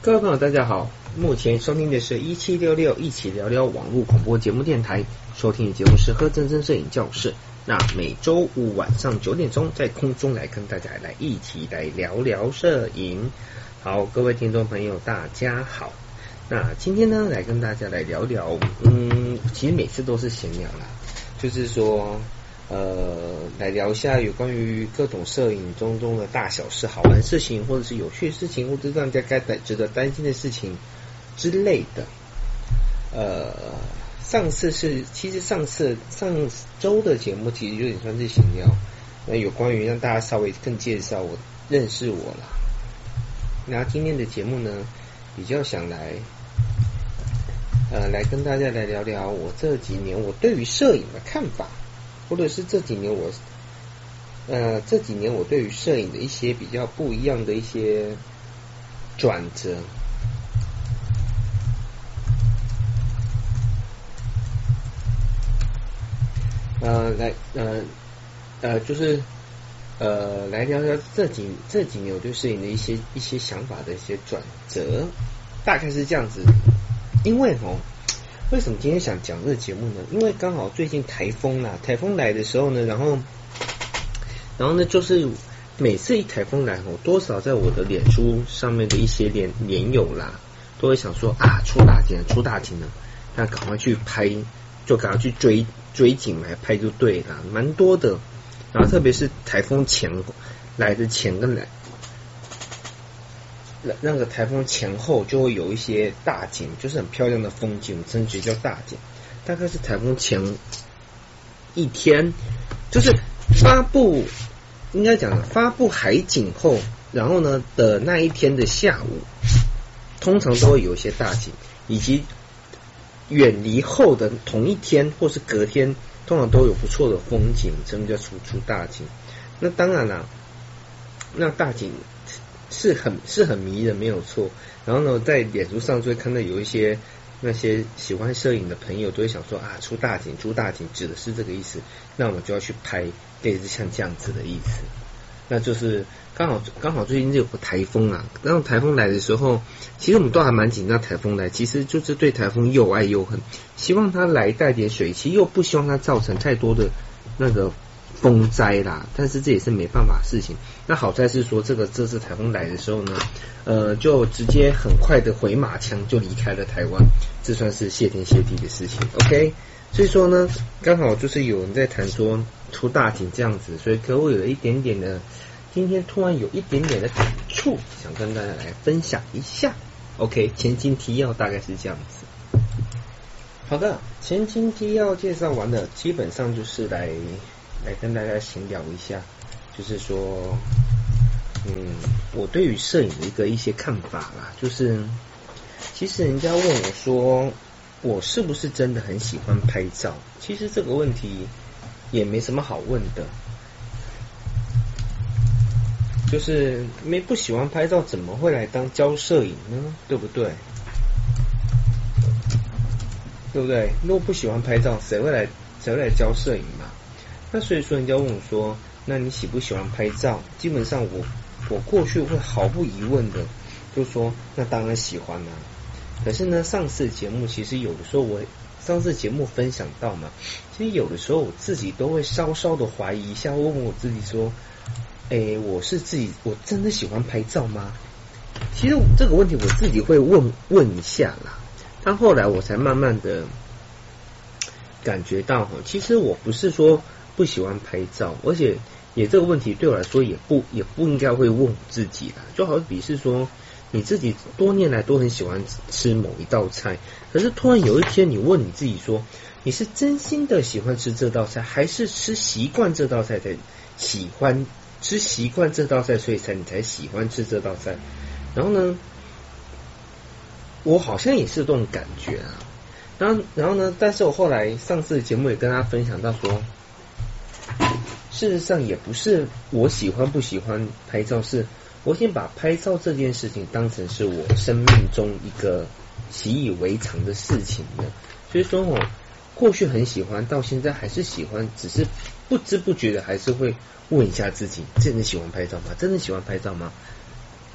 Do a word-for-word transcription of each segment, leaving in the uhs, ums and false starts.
各位朋友大家好，目前收听的是一七六六一起聊聊网络广播节目电台，收听的节目是何真真摄影教室。那每周五晚上九点钟在空中来跟大家来一起来聊聊摄影。好，各位听众朋友大家好，那今天呢来跟大家来聊聊，嗯，其实每次都是闲聊啦，就是说呃，来聊一下有关于各种摄影中中的大小事、好玩事情，或者是有趣的事情，或者是让大家该担值得担心的事情之类的。呃，上次是其实上次上周的节目其实有点算是闲聊，那有关于让大家稍微更介绍我认识我啦。那今天的节目呢，比较想来呃来跟大家来聊聊我这几年我对于摄影的看法。或者是这几年我，呃，这几年我对于摄影的一些比较不一样的一些转折。呃，来，呃，呃，就是呃，来聊聊这几这几年我对摄影的一些一些想法的一些转折，大概是这样子。因为哦。为什么今天想讲这个节目呢？因为刚好最近台风啦，台风来的时候呢，然后，然后呢，就是每次一台风来，我多少在我的脸书上面的一些脸脸友啦，都会想说啊，出大景了，出大景了，那赶快去拍，就赶快去追追景来拍就对了，蛮多的。然后特别是台风前来的前跟来。那个台风前后就会有一些大景，就是很漂亮的风景，真觉叫大景。大概是台风前一天，就是发布，应该讲发布海景后，然后呢的那一天的下午，通常都会有一些大景，以及远离后的同一天或是隔天，通常都有不错的风景，真叫出出大景。那当然啦，那大景。是很是很迷人，没有错。然后呢，在脸书上就会看到有一些那些喜欢摄影的朋友都会想说啊，出大景，出大景指的是这个意思，那我们就要去拍类似像这样子的意思。那就是刚好刚好最近有个台风啊，然后台风来的时候，其实我们都还蛮紧张台风来，其实就是对台风又爱又恨，希望它来带点水汽，又不希望它造成太多的那个风灾啦，但是这也是没办法的事情。那好在是说，这个这次台风来的时候呢，呃，就直接很快的回马枪就离开了台湾，这算是谢天谢地的事情。OK， 所以说呢，刚好就是有人在谈说出大景这样子，所以可我有了一点点的，今天突然有一点点的感触，想跟大家来分享一下。OK， 前情提要大概是这样子。好的，前情提要介绍完了，基本上就是来。来跟大家闲聊一下，就是说，嗯，我对于摄影的一个一些看法啦，就是其实人家问我说，我是不是真的很喜欢拍照？其实这个问题也没什么好问的，就是没不喜欢拍照，怎么会来当教摄影呢？对不对？对不对？如果不喜欢拍照，谁会来谁会来教摄影嘛？那所以说，人家问我说：“那你喜不喜欢拍照？”基本上我，我过去会毫不疑问的就说：“那当然喜欢啦、啊。”可是呢，上次节目其实有的时候我上次节目分享到嘛，其实有的时候我自己都会稍稍的怀疑一下，问问我自己说：“诶，我是自己我真的喜欢拍照吗？”其实这个问题我自己会问问一下啦，但后来我才慢慢的感觉到，其实我不是说。不喜欢拍照，而且也这个问题对我来说也不也不应该会问我自己啦。就好比是说，你自己多年来都很喜欢吃某一道菜，可是突然有一天你问你自己说，你是真心的喜欢吃这道菜，还是吃习惯这道菜才喜欢吃习惯这道菜，所以才你才喜欢吃这道菜？然后呢，我好像也是这种感觉啊。然后然后呢，但是我后来上次的节目也跟大家分享到说。事实上也不是我喜欢不喜欢拍照，是我先把拍照这件事情当成是我生命中一个习以为常的事情的。所以说我过去很喜欢，到现在还是喜欢，只是不知不觉的还是会问一下自己：真的喜欢拍照吗？真的喜欢拍照吗？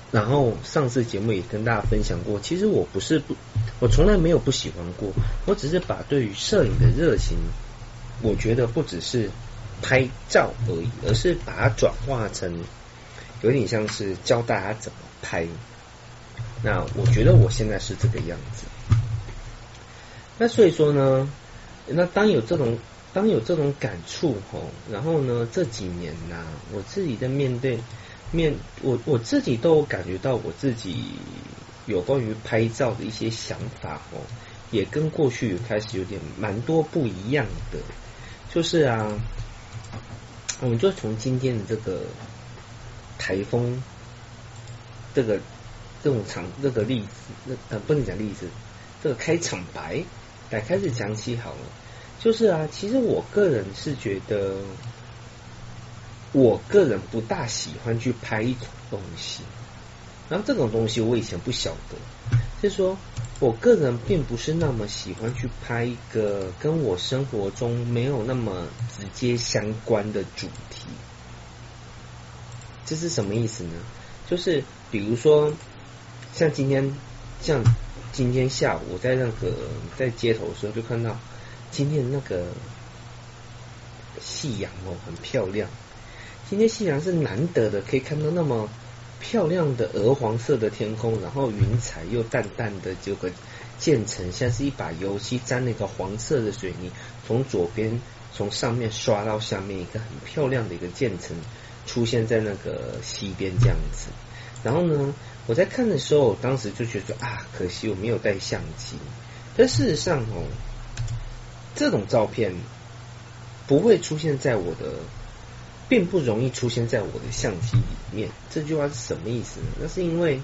然后上次节目也跟大家分享过，其实我不是不，我从来没有不喜欢过，我只是把对于摄影的热情，我觉得不只是拍照而已，而是把它转化成有点像是教大家怎么拍。那我觉得我现在是这个样子。那所以说呢，那当有这种当有这种感触吼，然后呢这几年呐、啊，我自己在面对面，我我自己都有感觉到我自己有关于拍照的一些想法哦，也跟过去开始有点蛮多不一样的。就是啊，我们就从今天的这个台风，这个这种场这个例子，那呃不能讲例子，这个开场白来开始讲起好了。就是啊，其实我个人是觉得，我个人不大喜欢去拍一种东西，然后这种东西我以前不晓得，就是说我个人并不是那么喜欢去拍一个跟我生活中没有那么直接相关的主题。这是什么意思呢？就是比如说像今天像今天下午我在那个在街头的时候就看到今天那个夕阳哦很漂亮，今天夕阳是难得的可以看到那么漂亮的鹅黄色的天空，然后云彩又淡淡的这个渐层，像是一把油漆沾了一个黄色的水泥，从左边从上面刷到下面，一个很漂亮的一个渐层出现在那个西边这样子。然后呢，我在看的时候，我当时就觉得啊，可惜我没有带相机。但事实上哦，这种照片不会出现在我的，并不容易出现在我的相机里面。这句话是什么意思呢？那是因为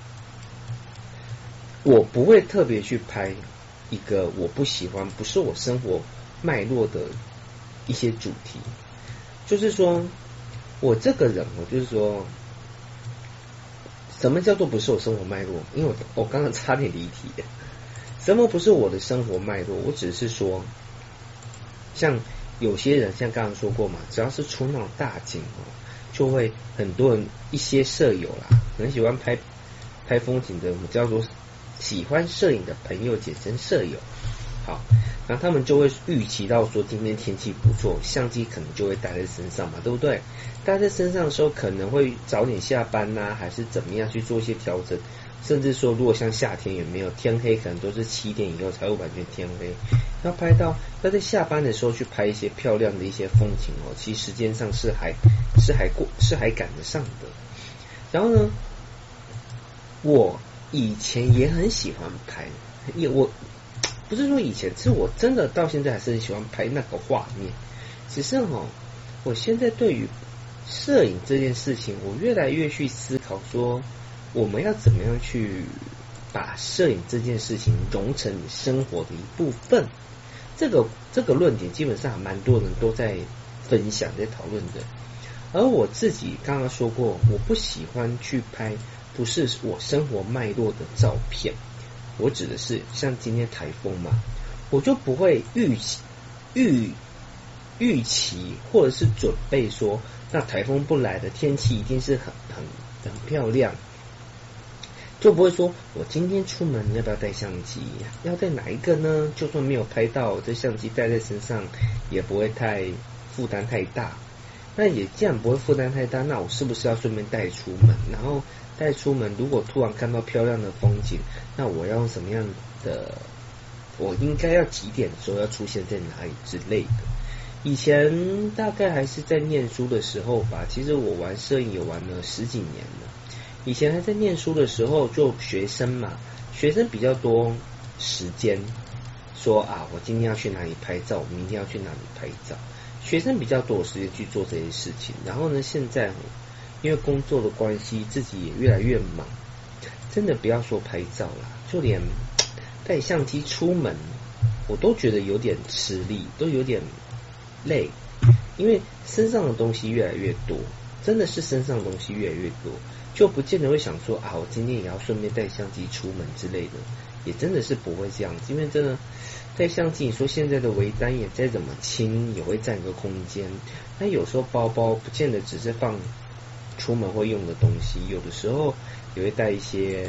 我不会特别去拍一个我不喜欢、不是我生活脉络的一些主题。就是说我这个人，我就是说，什么叫做不是我生活脉络？因为我我刚刚差点离题。什么不是我的生活脉络？我只是说，像有些人像刚刚说过嘛，只要是出那种大景哦，就会很多人一些摄友啦，很喜欢拍拍风景的，我们叫做喜欢摄影的朋友，简称摄友。好，然后他们就会预期到说今天天气不错，相机可能就会带在身上嘛，对不对？带在身上的时候可能会早点下班呐、啊，还是怎么样去做一些调整。甚至说，如果像夏天也没有天黑，可能都是七点以后才会完全天黑。要拍到要在下班的时候去拍一些漂亮的一些风景哦，其实时间上是还是还过是还赶得上的。然后呢，我以前也很喜欢拍，也我不是说以前，是我真的到现在还是很喜欢拍那个画面。只是哦，我现在对于摄影这件事情，我越来越去思考说，我们要怎么样去把摄影这件事情融成生活的一部分。这个这个论点基本上还蛮多人都在分享在讨论的。而我自己刚刚说过，我不喜欢去拍不是我生活脉络的照片。我指的是像今天台风嘛，我就不会预期预预期或者是准备说，那台风不来的天气一定是很很很漂亮，就不会说我今天出门要不要带相机，要带哪一个呢？就算没有拍到，这相机带在身上也不会太负担太大。那也既然不会负担太大，那我是不是要顺便带出门？然后带出门，如果突然看到漂亮的风景，那我要用什么样的？我应该要几点的时候要出现在哪里之类的？以前大概还是在念书的时候吧，其实我玩摄影也玩了十几年了。以前还在念书的时候，就学生嘛，学生比较多时间，说啊，我今天要去哪里拍照，我明天要去哪里拍照。学生比较多的时间去做这些事情。然后呢，现在因为工作的关系，自己也越来越忙，真的不要说拍照啦，就连带相机出门，我都觉得有点吃力，都有点累，因为身上的东西越来越多，真的是身上的东西越来越多，就不见得会想说啊，我今天也要顺便带相机出门之类的，也真的是不会这样子。因为真的带相机，你说现在的微单也再怎么轻，也会占个空间。那有时候包包不见得只是放出门会用的东西，有的时候也会带一些，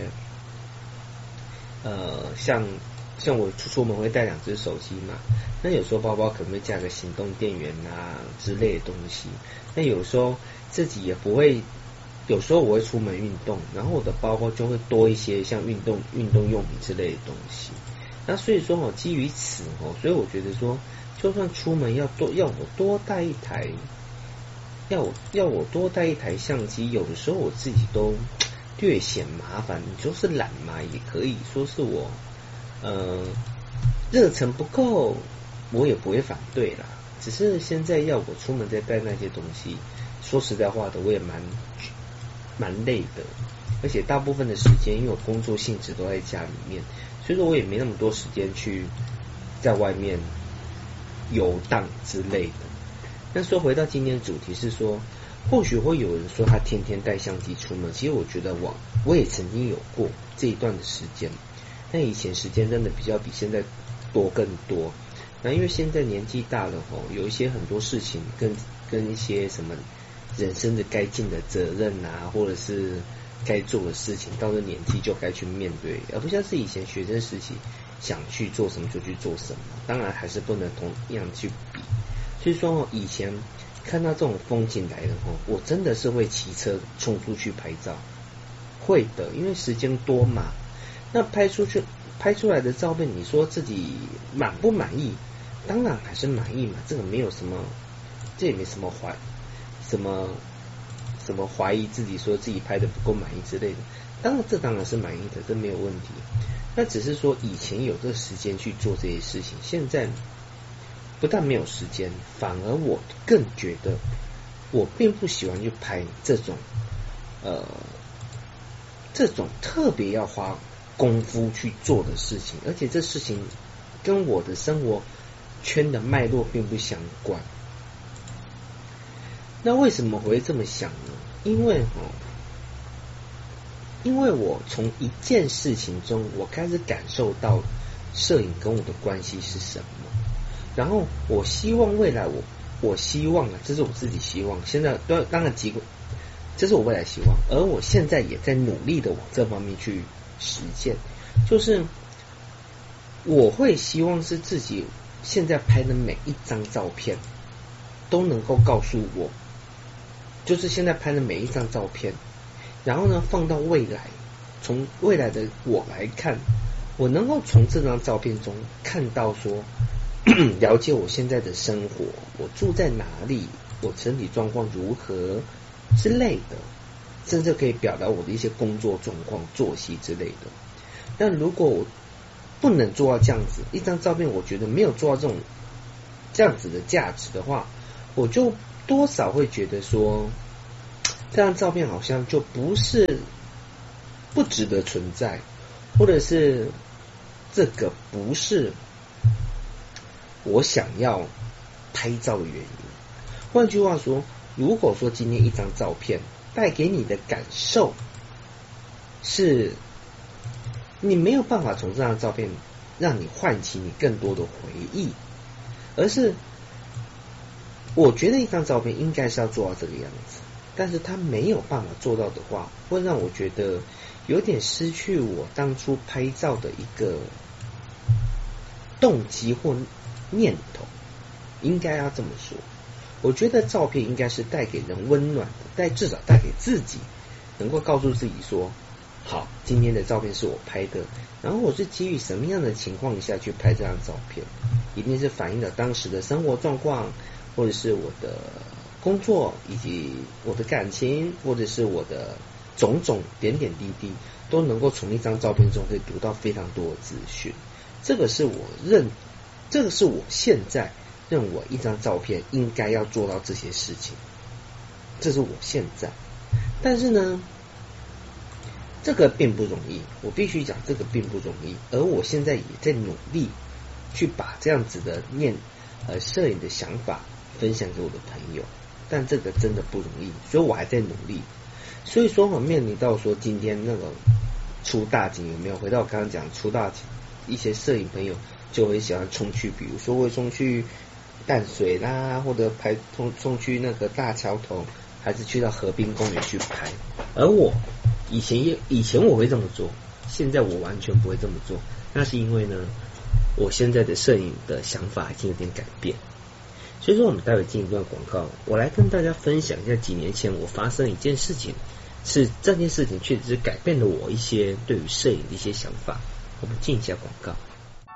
呃，像像我出出门会带两只手机嘛，那有时候包包可能会加个行动电源啊之类的东西，那有时候自己也不会，有时候我会出门运动，然后我的包包就会多一些像运动运动用品之类的东西。那所以说哦，基于此哦，所以我觉得说，就算出门要多要我多带一台，要我要我多带一台相机，有的时候我自己都略显麻烦。你说是懒嘛，也可以说是我呃热忱不够，我也不会反对啦。只是现在要我出门再带那些东西，说实在话的，我也蛮蛮累的，而且大部分的时间因为我工作性质都在家里面。所以说我也没那么多时间去在外面游荡之类的。那说回到今天的主题是说，或许会有人说他天天带相机出门，其实我觉得我我也曾经有过这一段的时间，但以前时间真的比较比现在多更多。那因为现在年纪大了吼，有一些很多事情跟跟一些什么人生的该尽的责任啊，或者是该做的事情，到了年纪就该去面对，而不像是以前学生时期想去做什么就去做什么。当然还是不能同样去比。所以说以前看到这种风景来了后，我真的是会骑车冲出去拍照，会的，因为时间多嘛。那拍出去拍出来的照片，你说自己满不满意？当然还是满意嘛，这个没有什么，这也没什么怀什么。什么怀疑自己说自己拍的不够满意之类的，当然这当然是满意的，这没有问题。那只是说以前有这个时间去做这些事情，现在不但没有时间，反而我更觉得我并不喜欢去拍这种呃这种特别要花功夫去做的事情，而且这事情跟我的生活圈的脉络并不相关。那为什么我会这么想呢？因为哦，因为我从一件事情中，我开始感受到摄影跟我的关系是什么。然后我希望未来我，我希望啊，这是我自己希望。现在当然结果，这是我未来希望，而我现在也在努力的往这方面去实践。就是我会希望是自己现在拍的每一张照片，都能够告诉我。就是现在拍的每一张照片，然后呢放到未来，从未来的我来看，我能够从这张照片中看到说了解我现在的生活，我住在哪里，我身体状况如何之类的，甚至可以表达我的一些工作状况、作息之类的。但如果我不能做到这样子，一张照片我觉得没有做到这种这样子的价值的话，我就多少会觉得说，这张照片好像就不是不值得存在，或者是这个不是我想要拍照的原因。换句话说，如果说今天一张照片带给你的感受是你没有办法从这张照片让你唤起你更多的回忆，而是我觉得一张照片应该是要做到这个样子，但是他没有办法做到的话，会让我觉得有点失去我当初拍照的一个动机或念头，应该要这么说。我觉得照片应该是带给人温暖的，带至少带给自己，能够告诉自己说，好，今天的照片是我拍的，然后我是基于什么样的情况下去拍这张照片，一定是反映了当时的生活状况，或者是我的工作，以及我的感情，或者是我的种种点点滴滴，都能够从一张照片中可以读到非常多的资讯。这个是我认，这个是我现在认为一张照片应该要做到这些事情，这是我现在。但是呢，这个并不容易，我必须讲这个并不容易，而我现在也在努力去把这样子的念呃摄影的想法分享给我的朋友，但这个真的不容易，所以我还在努力。所以说我面临到说今天那个出大景有没有？回到我刚刚讲出大景，一些摄影朋友就会喜欢冲去，比如说会冲去淡水啦，或者拍冲冲去那个大桥头，还是去到河滨公园去拍。而我以前也以前我会这么做，现在我完全不会这么做。那是因为呢，我现在的摄影的想法已经有点改变。所以说，我们待会进一段广告，我来跟大家分享一下几年前我发生一件事情，是这件事情确实是改变了我一些对于摄影的一些想法。我们进一下广告。